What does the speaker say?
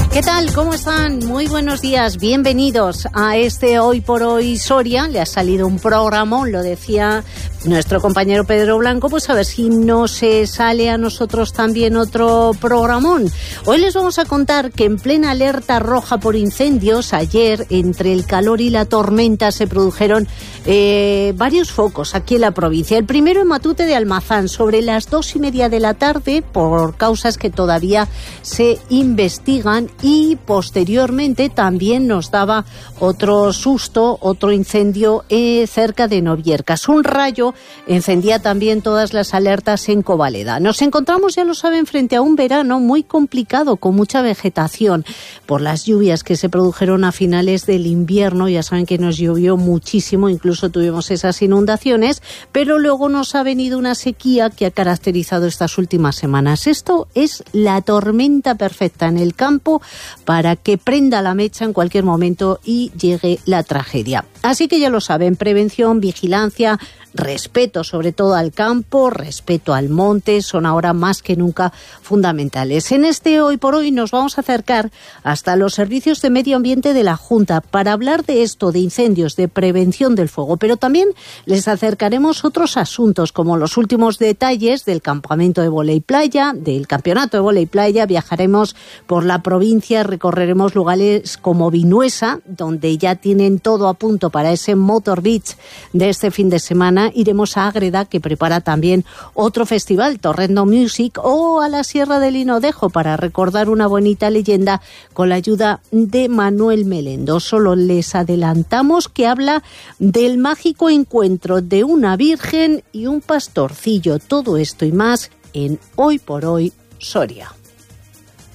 ¿Qué tal? ¿Cómo están? Muy buenos días. Bienvenidos a este Hoy por Hoy Soria. Le ha salido un programón, lo decía nuestro compañero Pedro Blanco, pues a ver si no se sale a nosotros también otro programón. Hoy les vamos a contar que en plena alerta roja por incendios, ayer, entre el calor y la tormenta, se produjeron varios focos aquí en la provincia. El primero en Matute de Almazán, sobre las 2:30 de la tarde, por causas que todavía se investigan. Y posteriormente también nos daba otro susto, otro incendio cerca de Noviercas. Un rayo encendía también todas las alertas en Covaleda. Nos encontramos, ya lo saben, frente a un verano muy complicado, con mucha vegetación, por las lluvias que se produjeron a finales del invierno. Ya saben que nos llovió muchísimo, incluso tuvimos esas inundaciones, pero luego nos ha venido una sequía que ha caracterizado estas últimas semanas. Esto es la tormenta perfecta en el campo para que prenda la mecha en cualquier momento y llegue la tragedia. Así que ya lo saben, prevención, vigilancia, respeto sobre todo al campo, respeto al monte, son ahora más que nunca fundamentales. En este Hoy por Hoy nos vamos a acercar hasta los servicios de medio ambiente de la Junta para hablar de esto, de incendios, de prevención del fuego, pero también les acercaremos otros asuntos como los últimos detalles del campamento de vóley playa, del campeonato de vóley playa. Viajaremos por la provincia, recorreremos lugares como Vinuesa, donde ya tienen todo a punto para ese Motor Beach de este fin de semana. Iremos a Ágreda, que prepara también otro festival, Torrendo Music, o a la Sierra del Hinodejo para recordar una bonita leyenda con la ayuda de Manuel Melendo. Solo les adelantamos que habla del mágico encuentro de una virgen y un pastorcillo. Todo esto y más en Hoy por Hoy Soria.